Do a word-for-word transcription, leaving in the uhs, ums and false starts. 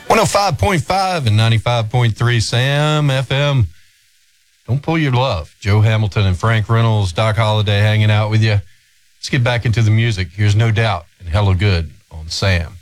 one oh five point five and ninety-five point three Sam F M. Don't pull your love. Joe Hamilton and Frank Reynolds, Doc Holliday hanging out with you. Let's get back into the music. Here's No Doubt and Hello Good on Sam.